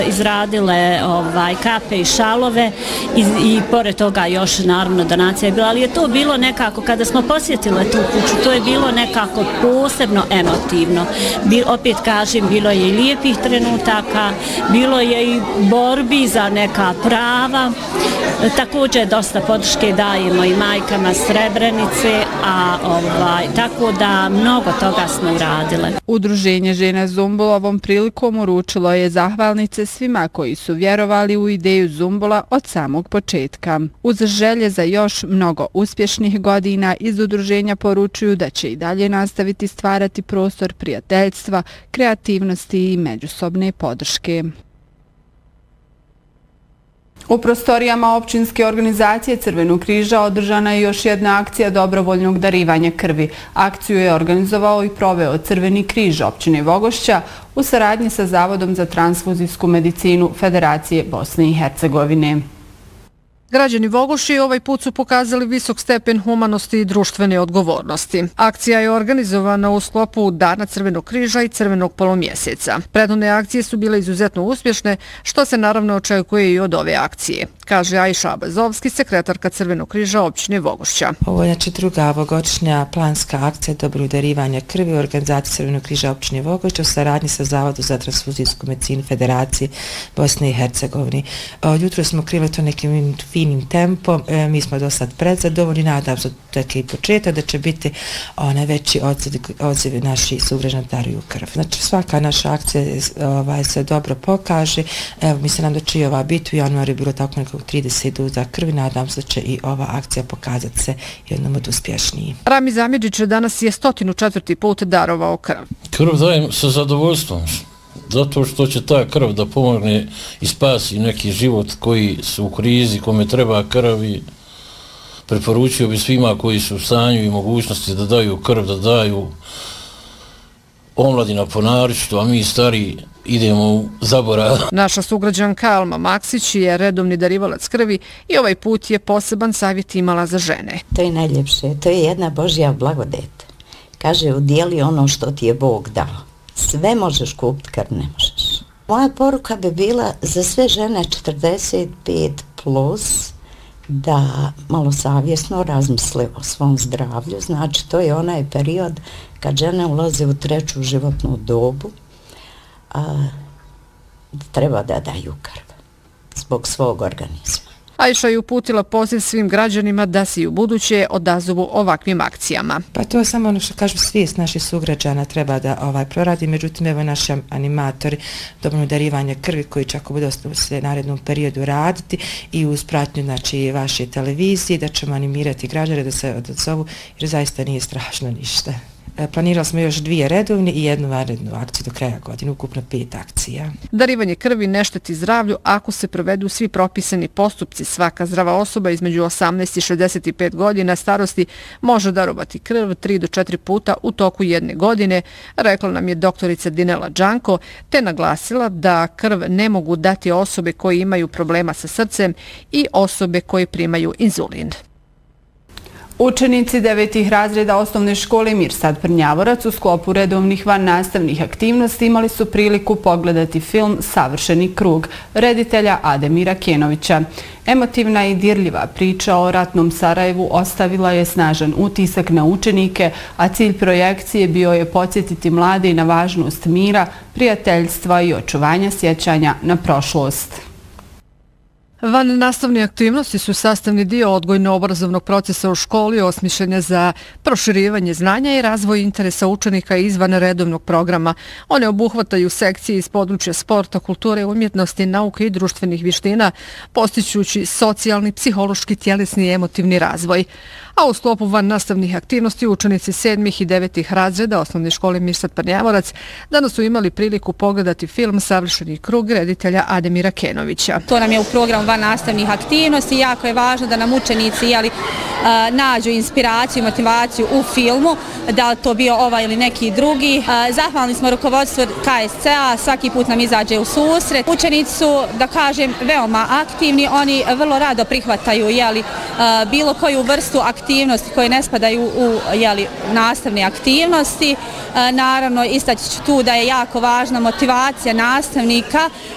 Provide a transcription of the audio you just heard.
izradile kape i šalove i pored toga još naravno donacija je bila, ali je to bilo nekako, kada smo posjetile tu kuću, to je bilo nekako posebno emotivno. Opet kažem, bilo je i lijepih trenutaka, bilo je i borbi za neka prava, također dosta podrške dajemo i majkama Srebrenice, tako da mnogo toga smo uradile. Udruženje žena Zumbula ovom prilikom uručilo je zahvalnice svima koji su vjerovali u ideju Zumbula od samog početka. Uz želje za još mnogo uspješnih godina iz udruženja poručuju da će i dalje nastaviti stvarati prostor prijateljstva, kreativnosti i međusobne podrške. U prostorijama općinske organizacije Crvenog križa održana je još jedna akcija dobrovoljnog darivanja krvi. Akciju je organizovao i proveo Crveni križ općine Vogošća u saradnji sa Zavodom za transfuzijsku medicinu Federacije Bosne i Hercegovine. Građani Vogošće ovaj put su pokazali visok stepen humanosti i društvene odgovornosti. Akcija je organizovana u sklopu Dana Crvenog križa i Crvenog polumjeseca. Prethodne akcije su bile izuzetno uspješne, što se naravno očekuje i od ove akcije, kaže Ajša Abazovski, sekretarka Crvenog križa općine Vogošća. Ovo je druga ovogodišnja planska akcija dobro darivanja krvi u organizaciji Crvenog križa općine Vogošća u saradnji sa Zavodom za transfuzijsku medicinu Federacije Bosne i Hercegovine. Jutro smo krenuli to nekim finim tempom, mi smo do sad predzadovoljni, nadam se da je i početak, da će biti veći odziv naših sugrađana daruju krv. Znači svaka naša akcija se dobro pokaže, evo mi se nam da će i ova biti u januaru bilo tako nekog 30 doza krvi, nadam se da će i ova akcija pokazati se jednom od uspješniji. Rami Zamjedžić danas je 104. put darovao krv. Krv dajem sa zadovoljstvom, zato što će ta krv da pomogne i spasi neki život koji su u krizi, kome treba krv, i preporučio bi svima koji su u stanju i mogućnosti da daju krv, da daju. Omladina ponaričito, a mi stari idemo u zaborav. Naša sugrađanka Alma Maksić je redovni darivalac krvi i ovaj put je poseban savjet imala za žene. To je najljepše, to je jedna Božja blagodet. Kaže, udijeli ono što ti je Bog dao. Sve možeš kupiti, krv ne možeš. Moja poruka bi bila za sve žene 45 plus da malo savjesno razmisle o svom zdravlju. Znači, to je onaj period kad žene ulaze u treću životnu dobu, treba da daju krv zbog svog organizma. Ajša je uputila poziv svim građanima da se i u buduće odazovu ovakvim akcijama. Pa to je samo ono što kažu, svijest naših sugrađana treba da proradi, međutim evo naši animatori dobrovoljnog darivanja krvi koji će ako bude se narednom periodu raditi i uz pratnju znači vaše televizije da ćemo animirati građane da se odazovu jer zaista nije strašno ništa. Planirali smo još 2 redovne i 1 vanrednu akciju do kraja godine, ukupno 5 akcija. Darivanje krvi ne šteti zdravlju ako se provedu svi propisani postupci. Svaka zdrava osoba između 18 i 65 godina starosti može darovati krv 3 do 4 puta u toku 1 godine, rekla nam je doktorica Dinela Đanko, te naglasila da krv ne mogu dati osobe koje imaju problema sa srcem i osobe koje primaju inzulin. Učenici 9. razreda osnovne škole Mirsad Prnjavorac u sklopu redovnih vannastavnih aktivnosti imali su priliku pogledati film Savršeni krug reditelja Ademira Kenovića. Emotivna i dirljiva priča o ratnom Sarajevu ostavila je snažan utisak na učenike, a cilj projekcije bio je podsjetiti mlade i na važnost mira, prijateljstva i očuvanja sjećanja na prošlost. Vannastavne aktivnosti su sastavni dio odgojno-obrazovnog procesa u školi osmišljene za proširivanje znanja i razvoj interesa učenika izvan redovnog programa. One obuhvataju sekcije iz područja sporta, kulture, umjetnosti, nauke i društvenih vještina, postičući socijalni, psihološki, tjelesni i emotivni razvoj. A u sklopu vannastavnih aktivnosti učenici 7. i 9. razreda osnovne škole Mirsad Prnjavorac danas su imali priliku pogledati film Savršeni krug reditelja Ademira Kenovića. To nam je u programu vannastavnih aktivnosti. Jako je važno da nam učenici nađu inspiraciju i motivaciju u filmu, da li to bio ovaj ili neki drugi. Zahvalni smo rukovodstvu KSC-a, svaki put nam izađe u susret. Učenici su, da kažem, veoma aktivni, oni vrlo rado prihvataju bilo koju vrstu aktivnosti koje ne spadaju u nastavne aktivnosti. Naravno, istaći ću tu da je jako važna motivacija nastavnika